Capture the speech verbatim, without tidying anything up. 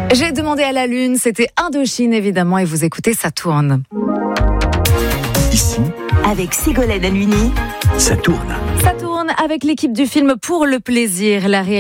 J'ai demandé à la Lune, c'était Indochine évidemment, et vous écoutez, ça tourne. Ici, avec Ségolène Halluny, ça tourne. Ça tourne avec l'équipe du film Pour le plaisir. La